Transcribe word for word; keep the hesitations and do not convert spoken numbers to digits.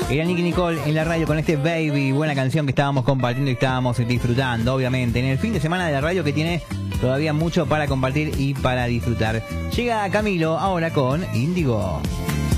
Era Nicky Nicole en la radio con este Baby, buena canción que estábamos compartiendo y estábamos disfrutando, obviamente, en el fin de semana de la radio que tiene todavía mucho para compartir y para disfrutar. Llega Camilo ahora con Índigo.